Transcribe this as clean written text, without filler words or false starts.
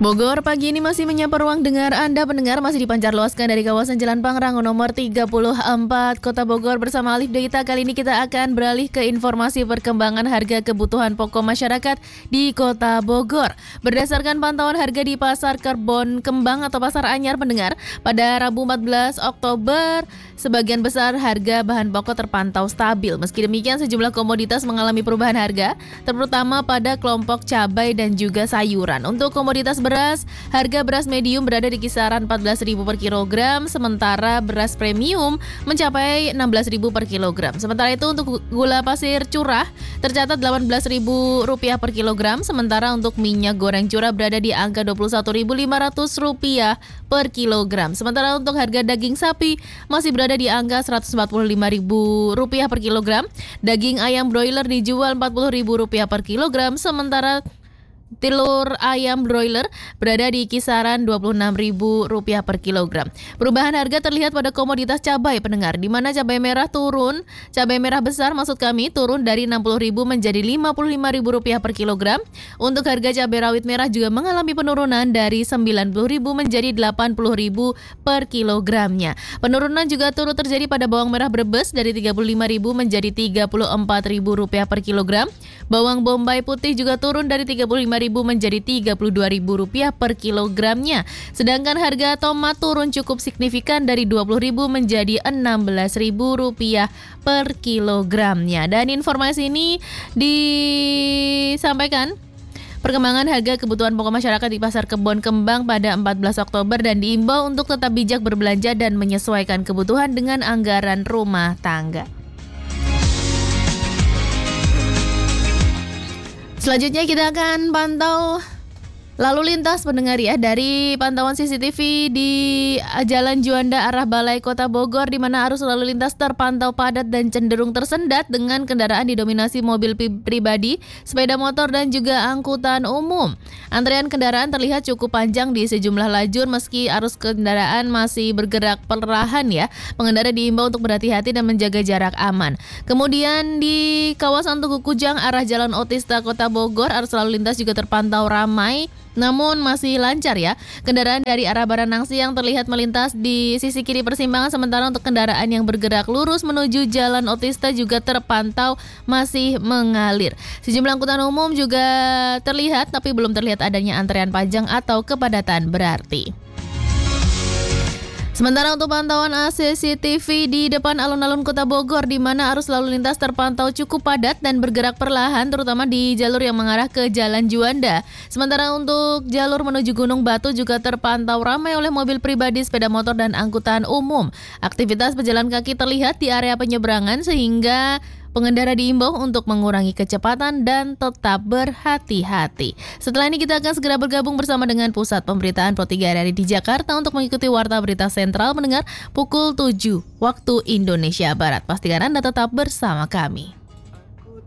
Bogor pagi ini masih menyapa ruang dengar Anda pendengar, masih dipancar luaskan dari kawasan Jalan Pangrango nomor 34 Kota Bogor bersama Alif Deita. Kali ini kita akan beralih ke informasi perkembangan harga kebutuhan pokok masyarakat di Kota Bogor. Berdasarkan pantauan harga di Pasar Kebon Kembang atau Pasar Anyar pendengar, pada Rabu 14 Oktober sebagian besar harga bahan pokok terpantau stabil. Meski demikian sejumlah komoditas mengalami perubahan harga, terutama pada kelompok cabai dan juga sayuran. Untuk komoditas beras, harga beras medium berada di kisaran 14.000 per kilogram, sementara beras premium mencapai 16.000 per kilogram. Sementara itu untuk gula pasir curah tercatat Rp18.000 per kilogram, sementara untuk minyak goreng curah berada di angka Rp21.500 per kilogram. Sementara untuk harga daging sapi masih berada di angka Rp145.000 per kilogram. Daging ayam broiler dijual Rp40.000 per kilogram, sementara telur ayam broiler berada di kisaran Rp26.000 per kilogram. Perubahan harga terlihat pada komoditas cabai pendengar, di mana cabai merah turun, cabai merah besar maksud kami turun dari Rp60.000 menjadi Rp55.000 per kilogram. Untuk harga cabai rawit merah juga mengalami penurunan dari Rp90.000 menjadi Rp80.000 per kilogramnya. Penurunan juga turut terjadi pada bawang merah Brebes dari Rp35.000 menjadi Rp34.000 per kilogram. Bawang bombay putih juga turun dari Rp35.000 menjadi Rp32.000 per kilogramnya. Sedangkan harga tomat turun cukup signifikan dari Rp20.000 menjadi Rp16.000 per kilogramnya. Dan informasi ini disampaikan perkembangan harga kebutuhan pokok masyarakat di Pasar Kebon Kembang pada 14 Oktober dan diimbau untuk tetap bijak berbelanja dan menyesuaikan kebutuhan dengan anggaran rumah tangga. Selanjutnya kita akan pantau lalu lintas pendengar ya, dari pantauan CCTV di Jalan Juanda arah Balai Kota Bogor, di mana arus lalu lintas terpantau padat dan cenderung tersendat dengan kendaraan didominasi mobil pribadi, sepeda motor dan juga angkutan umum. Antrean kendaraan terlihat cukup panjang di sejumlah lajur meski arus kendaraan masih bergerak perlahan ya. Pengendara diimbau untuk berhati-hati dan menjaga jarak aman. Kemudian di kawasan Tugu Kujang arah Jalan Otista Kota Bogor, arus lalu lintas juga terpantau ramai namun masih lancar ya. Kendaraan dari arah Baranangsi yang terlihat melintas di sisi kiri persimpangan, sementara untuk kendaraan yang bergerak lurus menuju Jalan Otista juga terpantau masih mengalir. Sejumlah angkutan umum juga terlihat tapi belum terlihat adanya antrean panjang atau kepadatan berarti. Sementara untuk pantauan CCTV di depan alun-alun Kota Bogor, di mana arus lalu lintas terpantau cukup padat dan bergerak perlahan, terutama di jalur yang mengarah ke Jalan Juanda. Sementara untuk jalur menuju Gunung Batu juga terpantau ramai oleh mobil pribadi, sepeda motor, dan angkutan umum. Aktivitas pejalan kaki terlihat di area penyeberangan sehingga pengendara diimbau untuk mengurangi kecepatan dan tetap berhati-hati. Setelah ini kita akan segera bergabung bersama dengan Pusat Pemberitaan Pro 3 RRI di Jakarta untuk mengikuti Warta Berita Sentral mendengar pukul 7 waktu Indonesia Barat. Pastikan Anda tetap bersama kami.